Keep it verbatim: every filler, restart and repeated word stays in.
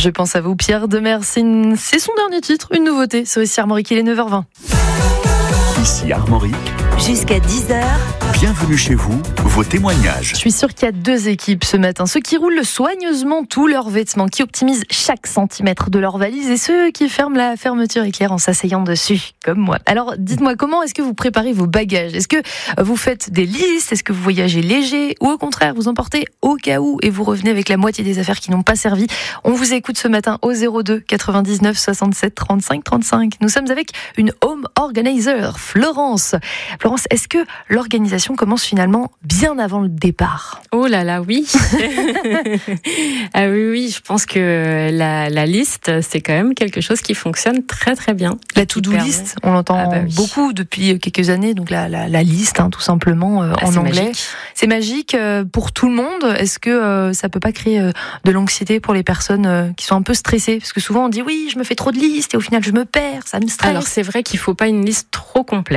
Je pense à vous, Pierre Demers. C'est, une... c'est son dernier titre, une nouveauté. C'est ici Armorique, il est neuf heures vingt. Ici Armorique. Jusqu'à dix heures. Bienvenue chez vous, vos témoignages. Je suis sûre qu'il y a deux équipes ce matin. Ceux qui roulent soigneusement tous leurs vêtements, qui optimisent chaque centimètre de leur valise, et ceux qui ferment la fermeture éclair en s'asseyant dessus, comme moi. Alors, dites-moi, comment est-ce que vous préparez vos bagages ? Est-ce que vous faites des listes ? Est-ce que vous voyagez léger ? Ou au contraire, vous emportez au cas où et vous revenez avec la moitié des affaires qui n'ont pas servi ? On vous écoute ce matin au zéro deux quatre-vingt-dix-neuf soixante-sept trente-cinq trente-cinq. Nous sommes avec une home organizer, Florence. Florence, est-ce que l'organisation commence finalement bien avant le départ ? Oh là là, oui. Ah oui, oui, je pense que la, la liste, c'est quand même quelque chose qui fonctionne très très bien. La to-do permet... list, on l'entend ah bah oui. beaucoup depuis quelques années, donc la, la, la liste, hein, tout simplement, euh, ah, en c'est anglais. Magique. C'est magique euh, pour tout le monde. Est-ce que euh, ça peut pas créer euh, de l'anxiété pour les personnes euh, qui sont un peu stressées ? Parce que souvent on dit oui, je me fais trop de listes et au final je me perds, ça me stresse. Alors c'est vrai qu'il faut pas une liste trop complète.